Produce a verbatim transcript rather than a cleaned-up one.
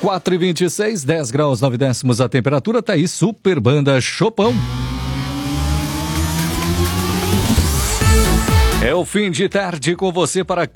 quatro e vinte e seis, dez graus, nove décimos a temperatura. Tá aí, Super Banda Chopão. É o fim de tarde com você para